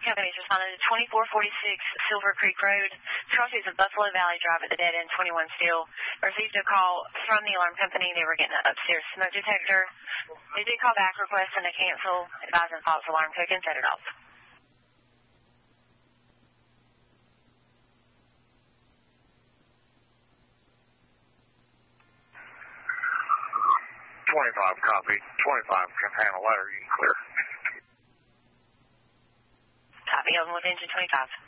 companies responded to 2446 Silver Creek Road, crossings of Buffalo Valley Drive at the dead end, 21 Steel. Received a call from the alarm company. They were getting an upstairs smoke detector. They did call back requesting to cancel, advising false alarm code, and set it off. Copy. 25 can handle letter. You can clear. Copy. I'm with engine 25.